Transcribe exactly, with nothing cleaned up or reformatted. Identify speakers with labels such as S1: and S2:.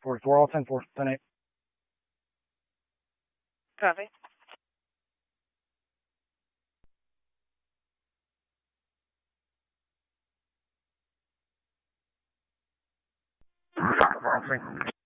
S1: four four, all ten four, ten eight.
S2: Copy.
S1: Four, three.